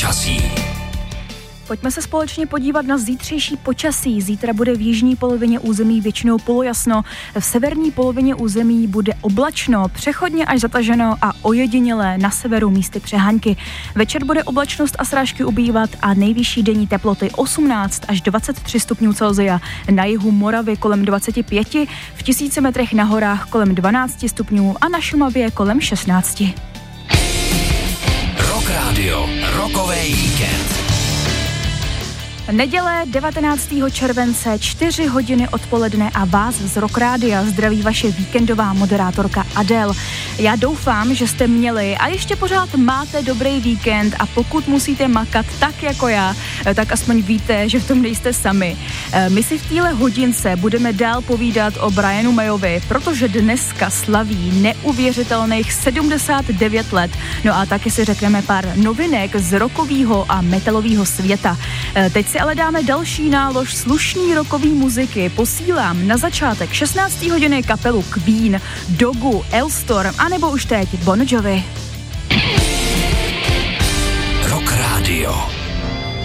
Počasí. Pojďme se společně podívat na zítřejší počasí. Zítra bude v jižní polovině území většinou polojasno, v severní polovině území bude oblačno, přechodně až zataženo a ojedinělé na severu místy přeháňky. Večer bude oblačnost a srážky ubývat a nejvyšší denní teploty 18 až 23 stupňů Celsia. Na jihu Moravy kolem 25, v 1000 metrech na horách kolem 12 stupňů a na Šumavě kolem 16. Rock Radio, rokový víkend. Neděle 19. července 4 hodiny odpoledne a vás z Rock Rádia zdraví vaše víkendová moderátorka Adele. Já doufám, že jste měli a ještě pořád máte dobrý víkend a pokud musíte makat tak jako já, tak aspoň víte, že v tom nejste sami. My si v téhle hodince budeme dál povídat o Brianu Mayovi, protože dneska slaví neuvěřitelných 79 let. No a taky si řekneme pár novinek z rockového a metalového světa. Teď si ale dáme další nálož slušný rockový muziky. Posílám na začátek 16. hodiny kapelu Queen, Dogu, Elstorm a nebo už teď Bon Jovi. Rock Radio.